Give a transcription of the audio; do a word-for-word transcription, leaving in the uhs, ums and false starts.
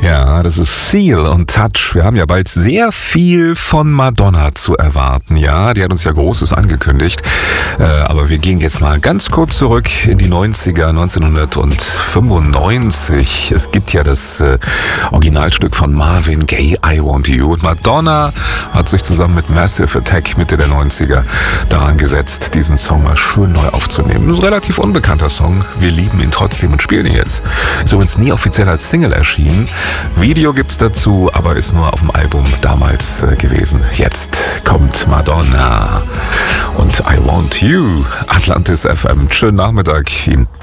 Ja, das ist Seal und Touch. Wir haben ja bald sehr viel von Madonna zu erwarten. Ja, die hat uns ja Großes angekündigt. Äh, aber wir gehen jetzt mal ganz kurz zurück in die neunziger, neunzehnhundertfünfundneunzig. Es gibt ja das äh, Originalstück von Marvin Gaye, I Want You. Und Madonna hat sich zusammen mit Massive Attack Mitte der neunziger daran gesetzt, diesen Song mal schön neu aufzunehmen. Das ist ein relativ unbekannter Song. Wir lieben ihn trotzdem und spielen ihn jetzt. Ist übrigens nie offiziell als Single erschienen. Video gibt's dazu, aber ist nur auf dem Album damals äh, gewesen. Jetzt kommt Madonna und I Want You. Atlantis F M. Schönen Nachmittag Ihnen.